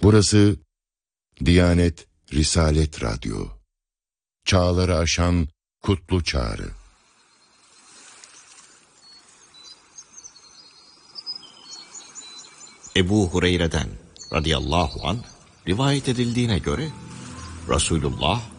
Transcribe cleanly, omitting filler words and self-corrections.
Burası Diyanet Risalet Radyo. Çağları aşan kutlu çağrı. Ebu Hureyre'den radıyallahu anh rivayet edildiğine göre Resulullah